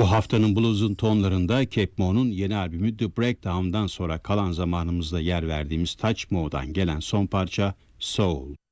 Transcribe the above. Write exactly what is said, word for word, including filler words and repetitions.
Bu haftanın blues'un tonlarında Cape Mo'nun yeni albümü The Breakdown'dan sonra kalan zamanımızda yer verdiğimiz Touch Mo'dan gelen son parça Soul.